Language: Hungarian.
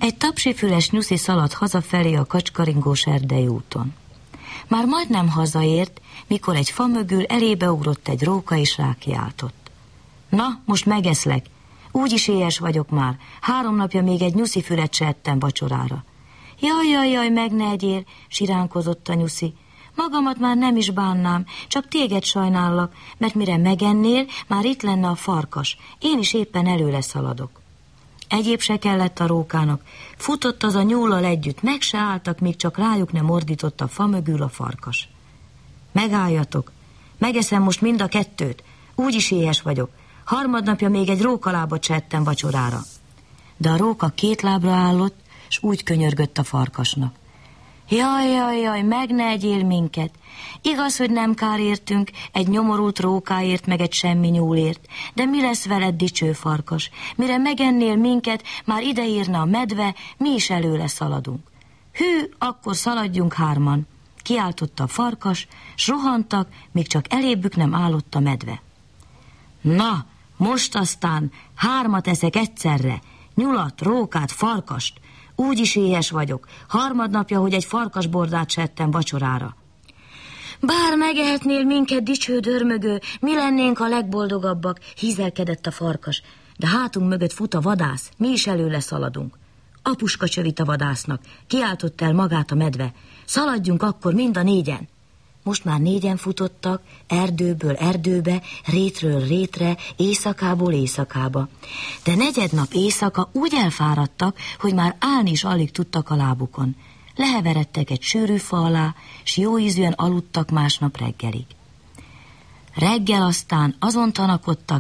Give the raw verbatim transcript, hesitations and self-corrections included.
Egy tapsifüles nyuszi szaladt hazafelé a kacskaringós erdei úton. Már majdnem hazaért, mikor egy fa mögül elébe ugrott egy róka és rákiáltott. Na, most megeszlek. Úgyis éhes vagyok már. Három napja még egy nyuszifület se ettem vacsorára. Jaj, jaj, jaj, meg ne egyél, siránkozott a nyuszi. Magamat már nem is bánnám, csak téged sajnállak, mert mire megennél, már itt lenne a farkas. Én is éppen előle szaladok. Egyéb se kellett a rókának. Futott az a nyúllal együtt, meg se álltak, míg csak rájuk nem ordított a fa mögül a farkas. Megálljatok, megeszem most mind a kettőt, úgyis éhes vagyok. Harmadnapja még egy rókalábat se ettem vacsorára. De a róka két lábra állott, s úgy könyörgött a farkasnak. Jaj, jaj, jaj, meg ne egyél minket. Igaz, hogy nem kár értünk egy nyomorult rókáért, meg egy semmi nyúlért, de mi lesz veled, dicső farkas? Mire megennél minket, már ideírna a medve, mi is előle szaladunk. Hű, akkor szaladjunk hárman, kiáltotta a farkas, s rohantak, míg csak elébük nem állott a medve. Na, most aztán hármat eszek egyszerre, nyulat, rókát, farkast. Úgyis éhes vagyok, harmadnapja, hogy egy farkasbordát se ettem vacsorára. Bár megehetnél minket, dicső dörmögő, mi lennénk a legboldogabbak, hízelkedett a farkas, de hátunk mögött fut a vadász, mi is előle szaladunk. Apuska csövít a vadásznak, kiáltott el magát a medve, szaladjunk akkor mind a négyen. Most már négyen futottak, erdőből erdőbe, rétről rétre, éjszakából éjszakába. De negyednap éjszaka úgy elfáradtak, hogy már állni is alig tudtak a lábukon. Leheveredtek egy sűrű fa alá, s jó ízűen aludtak másnap reggelig. Reggel aztán azon tanakodtak,